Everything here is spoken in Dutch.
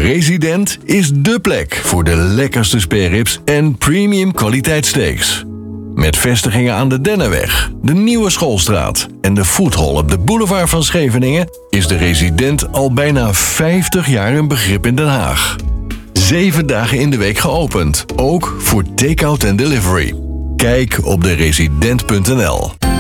Resident is dé plek voor de lekkerste spareribs en premium kwaliteit steaks. Met vestigingen aan de Dennenweg, de Nieuwe Schoolstraat en de Foodhall op de boulevard van Scheveningen is de Resident al bijna 50 jaar een begrip in Den Haag. 7 dagen in de week geopend, ook voor take-out en delivery. Kijk op deresident.nl.